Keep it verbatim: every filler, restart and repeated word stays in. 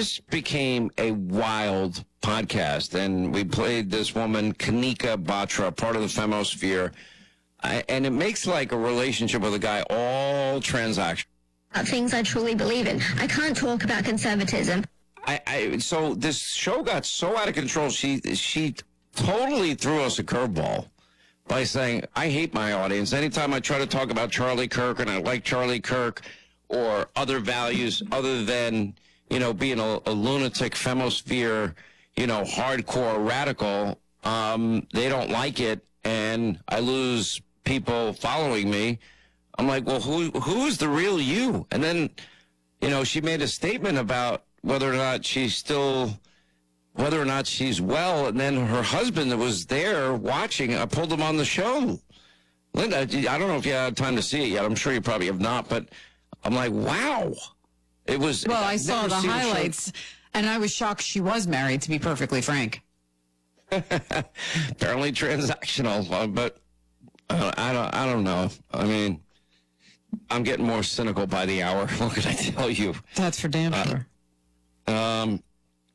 this became a wild podcast, and we played this woman, Kanika Batra, part of the Femosphere, I, and it makes like a relationship with a guy all transactional. Things I truly believe in. I can't talk about conservatism. I, I so this show got so out of control. She she totally threw us a curveball by saying, "I hate my audience. Anytime I try to talk about Charlie Kirk and I like Charlie Kirk or other values other than you know being a, a lunatic Femosphere, you know, hardcore radical, um, they don't like it, and I lose people following me." I'm like, well, who who is the real you? And then, you know, she made a statement about whether or not she's still, whether or not she's well. And then her husband that was there watching, I pulled him on the show. Linda, I don't know if you had time to see it yet. I'm sure you probably have not. But I'm like, wow. It was. Well, I I've saw never the seen a show- highlights, and I was shocked she was married, to be perfectly frank. Apparently transactional, uh, but uh, I don't. I don't know. I mean, I'm getting more cynical by the hour. What can I tell you? That's for damn Uh, sure. Um,